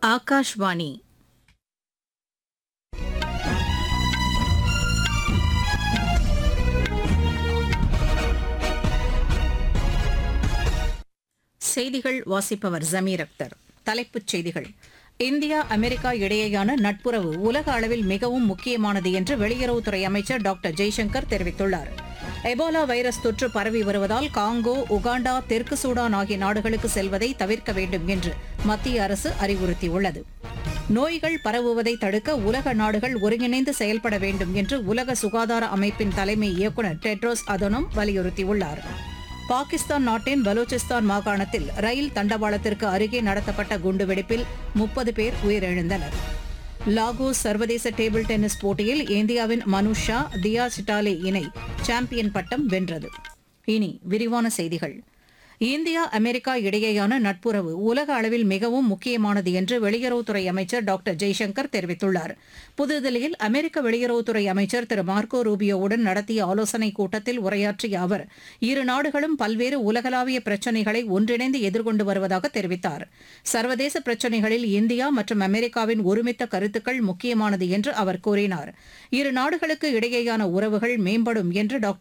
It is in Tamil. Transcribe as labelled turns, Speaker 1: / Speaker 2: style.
Speaker 1: ஆகாஷ்வாணி. செய்திகள் வாசிப்பவர் ஜமீர் அக்தர். தலைப்புச் செய்திகள். இந்தியா அமெரிக்கா இடையேயான நட்புறவு உலக அளவில் மிகவும் முக்கியமானது என்று வெளியுறவுத்துறை அமைச்சர் டாக்டர் ஜெய்சங்கர் தெரிவித்துள்ளார். எபோலா வைரஸ் தொற்று பரவி வருவதால் காங்கோ, உகாண்டா, தெற்கு சூடான் ஆகிய நாடுகளுக்கு செல்வதை தவிர்க்க வேண்டும் என்று மத்திய அரசு அறிவுறுத்தியுள்ளது. நோய்கள் பரவுவதை தடுக்க உலக நாடுகள் ஒருங்கிணைந்து செயல்பட வேண்டும் என்று உலக சுகாதார அமைப்பின் தலைமை இயக்குநர் டெட்ரோஸ் அதனோம் வலியுறுத்தியுள்ளார். பாகிஸ்தான் நாட்டின் பலூச்சிஸ்தான் மாகாணத்தில் ரயில் தண்டவாளத்திற்கு அருகே நடத்தப்பட்ட குண்டுவெடிப்பில் 30 பேர் உயிரிழந்தனர். லாகோஸ் சர்வதேச டேபிள் டென்னிஸ் போட்டியில் இந்தியாவின் மனுஷ் ஷா, தியா சிட்டாலே இணை சாம்பியன் பட்டம் வென்றது. இனி விரிவான செய்திகள். இந்தியா அமெரிக்கா இடையேயான நட்புறவு உலக அளவில் மிகவும் முக்கியமானது என்று வெளியுறவுத்துறை அமைச்சர் டாக்டர் ஜெய்சங்கர் தெரிவித்துள்ளார். புதுதில்லியில் அமெரிக்க வெளியுறவுத்துறை அமைச்சர் திரு மார்க்கோ ரூபியோவுடன் நடத்திய ஆலோசனைக் கூட்டத்தில் உரையாற்றிய அவர், இரு நாடுகளும் பல்வேறு உலகளாவிய பிரச்சினைகளை ஒன்றிணைந்து எதிர்கொண்டு வருவதாக தெரிவித்தார். சர்வதேச பிரச்சினைகளில் இந்தியா மற்றும் அமெரிக்காவின் ஒருமித்த கருத்துக்கள் முக்கியமானது என்று அவர் கூறினார். இரு நாடுகளுக்கு இடையேயான உறவுகள் மேம்படும் என்று டாக்டர்